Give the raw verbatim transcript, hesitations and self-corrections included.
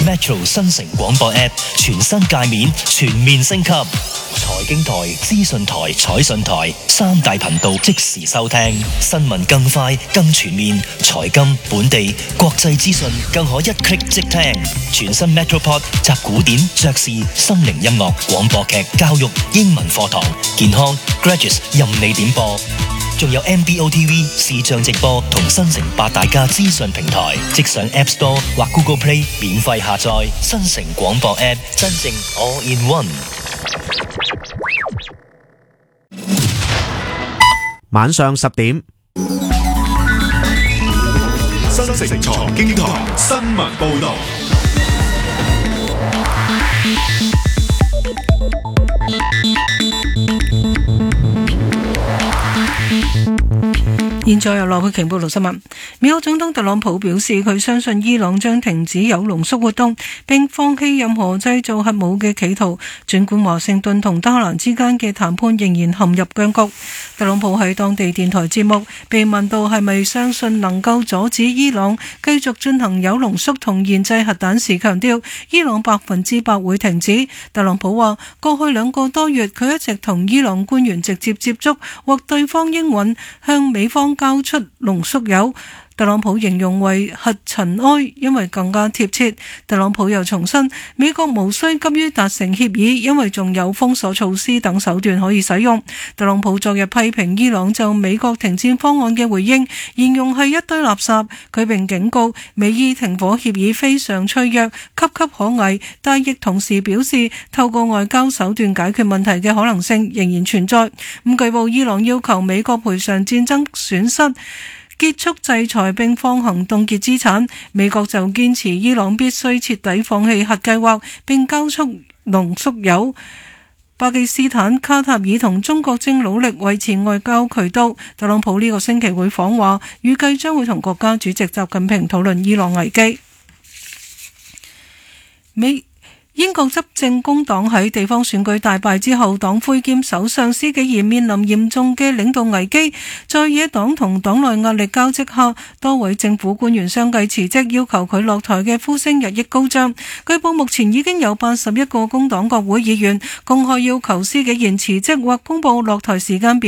Metro 新城廣播 App 全新界面全面升級，財經台、資訊台、彩訊台三大頻道即時收聽，新聞更快更全面，財金、本地、國際資訊更可一 click 即聽。全新 Metropod 集古典、爵士、心靈音樂、廣播劇、教育、英文課堂、健康、Graduates 任你點播。仲有 M B O T V 視像直播同新城八大家資訊平台，即上 App Store 或 Google Play 免費下載新城廣播 App， 真正 All in One。 晚上十點， 新城財經台新聞報道。 現在由羅佩瓊報道新聞。美國總統特朗普表示，佢相信伊朗將停止鈾濃縮活動，並放棄任何製造核武嘅企圖。儘管華盛頓同德黑蘭之間嘅談判仍然陷入僵局。特朗普喺當地電台節目被問到係咪相信能夠阻止伊朗繼續進行鈾濃縮同研製核彈時，強調伊朗百分之百會停止。特朗普話：過去兩個多月，佢一直同伊朗官員直接接觸，獲對方應允向美方交出濃縮鈾。特朗普形容為核塵埃，因為更加貼切。特朗普又重申，美國無需急於達成協議，因為仲有封鎖措施等手段可以使用。特朗普昨日批評伊朗就美國停戰方案嘅回應，形容係一堆垃圾。佢並警告美伊停火協議非常脆弱、岌岌可危，但亦同時表示透過外交手段解決問題嘅可能性仍然存在。咁據報伊朗要求美國賠償戰爭損失，結束制裁並放行凍結資產。美國就堅持伊朗必須徹底放棄核計劃並交出濃縮鈾。巴基斯坦、卡塔爾同中國正努力維持外交渠道。特朗普呢個星期會訪華，預計將會同國家主席習近平討論伊朗危機。美英國執政工黨喺地方選舉大敗之後，黨魁兼首相施紀賢面臨嚴重嘅領導危機。在野黨同黨內壓力交織下，多位政府官員相繼辭職，要求佢落台嘅呼聲日益高漲。據報目前已經有八十一個工黨國會議員公開要求施紀賢辭職或公佈落台時間表。